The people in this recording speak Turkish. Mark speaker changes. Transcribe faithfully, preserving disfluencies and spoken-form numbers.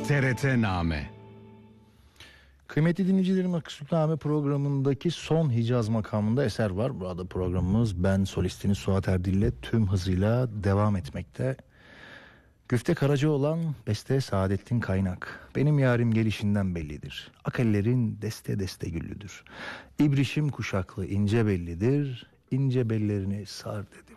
Speaker 1: T R T-name.
Speaker 2: Kıymetli dinleyicilerim, Akısültname programındaki son Hicaz makamında eser var. Bu arada programımız ben solistiniz Suat Erdil ile tüm hızıyla devam etmekte. Güfte Karacaoğlan, beste Saadettin Kaynak. Benim yarim gelişinden bellidir. Akellerin deste deste güllüdür. İbrişim kuşaklı ince bellidir. İnce bellerini sar dedim.